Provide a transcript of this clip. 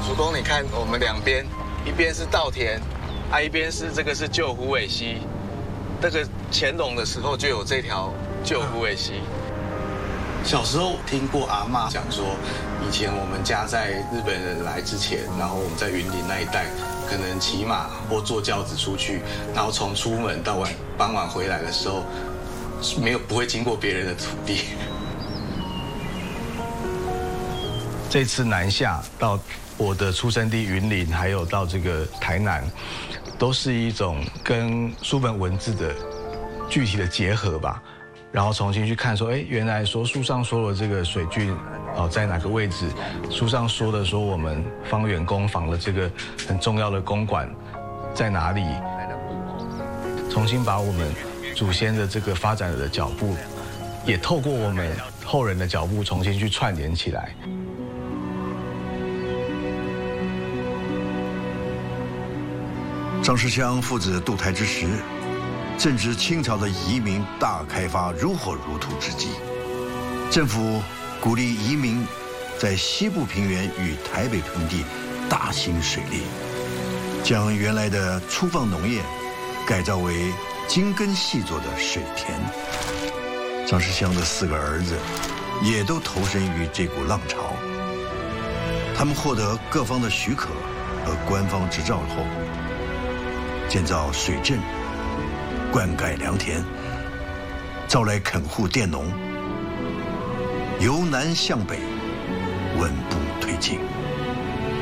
主公，你看我们两边，一边是稻田，一边是这个是旧虎尾溪。这个乾隆的时候就有这条旧虎尾溪。小时候听过阿嬷讲说，以前我们家在日本人来之前，然后我们在云林那一带，可能骑马或坐轿子出去，然后从出门到傍晚回来的时候，不会经过别人的土地。这次南下到我的出生地云林，还有到这个台南，都是一种跟书本文字的具体的结合吧。然后重新去看说，原来说书上说的这个水郡在哪个位置，书上说的说我们方圆工坊的这个很重要的公馆在哪里，重新把我们祖先的这个发展的脚步，也透过我们后人的脚步重新去串联起来。 张世襄父子渡台之时，正值清朝的移民大开发如火如荼之际，政府鼓励移民在西部平原与台北盆地大兴水利，将原来的粗放农业改造为精耕细作的水田。张世襄的4个儿子也都投身于这股浪潮，他们获得各方的许可和官方执照后，建造水镇，灌溉良田，招来垦户佃农，由南向北，稳步推进。